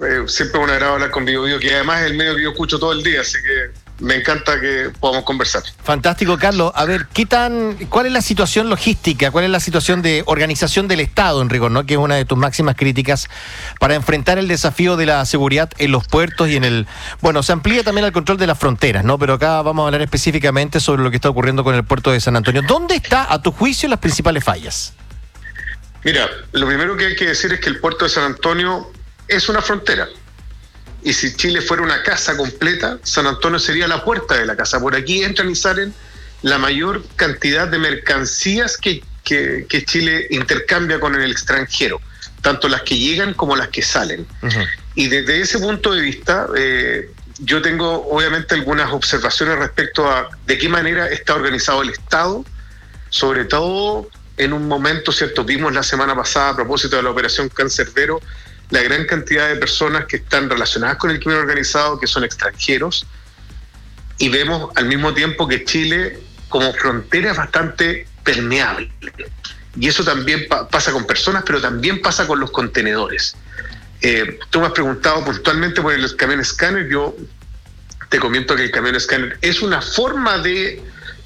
siempre es un agrado hablar con Biobío, que además es el medio que yo escucho todo el día, así que me encanta que podamos conversar. Fantástico, Carlos. A ver, ¿cuál es la situación logística? ¿Cuál es la situación de organización del Estado, en rigor, ¿no? Que es una de tus máximas críticas para enfrentar el desafío de la seguridad en los puertos y en el... Bueno, se amplía también el control de las fronteras, ¿no? Pero acá vamos a hablar específicamente sobre lo que está ocurriendo con el puerto de San Antonio. ¿Dónde está, a tu juicio, las principales fallas? Mira, lo primero que hay que decir es que el puerto de San Antonio es una frontera. Y si Chile fuera una casa completa, San Antonio sería la puerta de la casa. Por aquí entran y salen la mayor cantidad de mercancías que Chile intercambia con el extranjero, tanto las que llegan como las que salen. Uh-huh. Y desde ese punto de vista, yo tengo obviamente algunas observaciones respecto a de qué manera está organizado el Estado, sobre todo en un momento, ¿cierto? Vimos la semana pasada, a propósito de la operación Cancerbero, la gran cantidad de personas que están relacionadas con el crimen organizado, que son extranjeros, y vemos al mismo tiempo que Chile como frontera es bastante permeable. Y eso también pasa con personas, pero también pasa con los contenedores. Tú me has preguntado puntualmente por el camión escáner. Yo te comento que el camión escáner es una forma de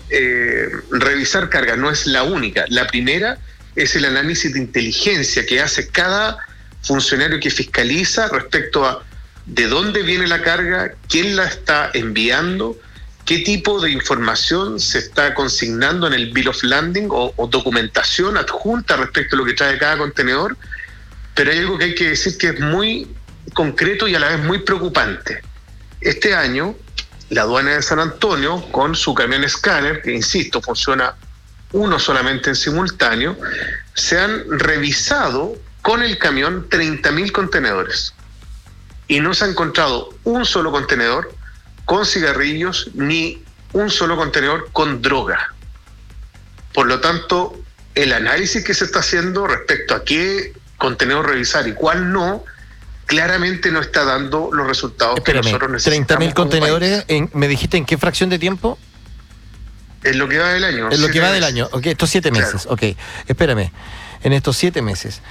revisar carga, no es la única. La primera es el análisis de inteligencia que hace cada funcionario que fiscaliza respecto a de dónde viene la carga, quién la está enviando, qué tipo de información se está consignando en el Bill of Landing o documentación adjunta respecto a lo que trae cada contenedor. Pero hay algo que hay que decir que es muy concreto y a la vez muy preocupante. Este año, la aduana de San Antonio, con su camión escáner, que insisto, funciona uno solamente en simultáneo, se han revisado con el camión 30.000 contenedores y no se ha encontrado un solo contenedor con cigarrillos ni un solo contenedor con droga. Por lo tanto, el análisis que se está haciendo respecto a qué contenedor revisar y cuál no, claramente no está dando los resultados que nosotros necesitamos. 30.000 contenedores, ¿me dijiste en qué fracción de tiempo? En lo que va del año. En lo que va del año, ok, estos 7 meses, claro. Ok, espérame, en estos 7 meses.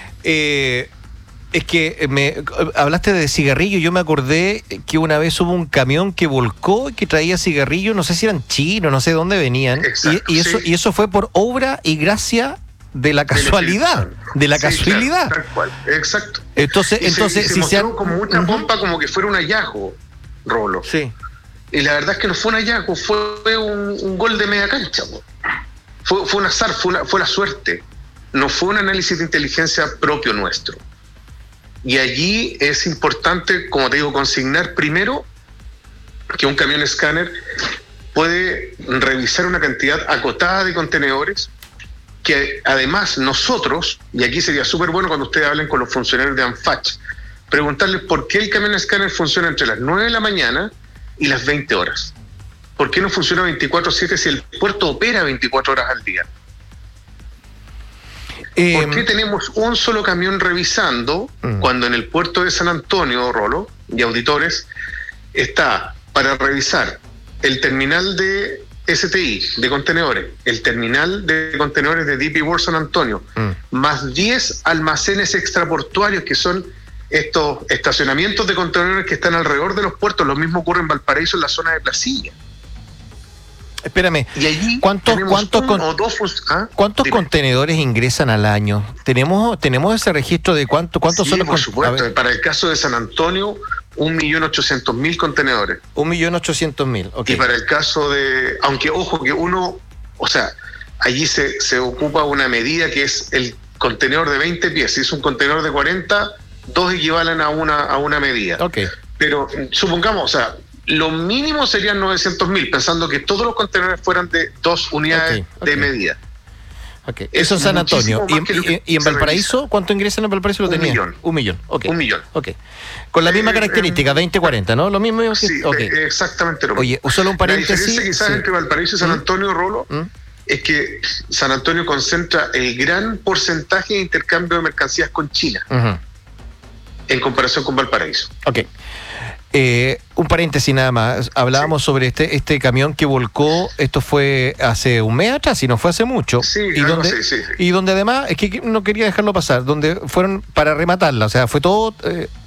Es que me hablaste de cigarrillos. Yo me acordé que una vez hubo un camión que volcó y que traía cigarrillos, no sé si eran chinos, no sé de dónde venían. Exacto, y eso fue por obra y gracia de la casualidad, casualidad. Claro, tal cual, exacto. Entonces se si mostró como mucha pompa, como que fuera un hallazgo, Rolo. Sí. Y la verdad es que no fue un hallazgo, fue un gol de media cancha. Fue un azar, fue la suerte. No fue un análisis de inteligencia propio nuestro. Y allí es importante, como te digo, consignar primero que un camión escáner puede revisar una cantidad acotada de contenedores que además nosotros, y aquí sería súper bueno cuando ustedes hablen con los funcionarios de ANFACH, preguntarles por qué el camión escáner funciona entre las 9 de la mañana y las 20 horas. ¿Por qué no funciona 24/7 si el puerto opera 24 horas al día? ¿Por qué tenemos un solo camión revisando cuando en el puerto de San Antonio, Rolo y auditores, está para revisar el terminal de STI, de contenedores, el terminal de contenedores de DP World San Antonio, más 10 almacenes extraportuarios que son estos estacionamientos de contenedores que están alrededor de los puertos? Lo mismo ocurre en Valparaíso, en la zona de Placilla. Espérame, y allí ¿cuántos Dime. contenedores ingresan al año? ¿Tenemos ese registro de cuántos sí, son los por supuesto. Para el caso de San Antonio, 1.800.000 contenedores. 1.800.000, ok. Y para el caso de... Aunque, ojo, que allí se ocupa una medida que es el contenedor de 20 pies. Si es un contenedor de 40, 2 equivalen a una medida. Ok. Pero supongamos, lo mínimo serían 900.000, pensando que todos los contenedores fueran de 2 unidades de medida. Okay. Eso en San Antonio. ¿Y en Valparaíso? ¿Cuánto ingresan en Valparaíso? $1 millón. $1 millón. Okay. $1 millón. Okay. Con la misma característica, 20-40, ¿no? Lo mismo. Sí, exactamente lo mismo. Oye, solo un paréntesis. La diferencia quizás entre Valparaíso y San Antonio, Rolo, es que San Antonio concentra el gran porcentaje de intercambio de mercancías con China, en comparación con Valparaíso. Ok. Un paréntesis nada más. Hablábamos sobre este camión que volcó. Esto fue hace un mes atrás, y no fue hace mucho. Sí, y donde además, es que no quería dejarlo pasar, donde fueron para rematarla. O sea, fue todo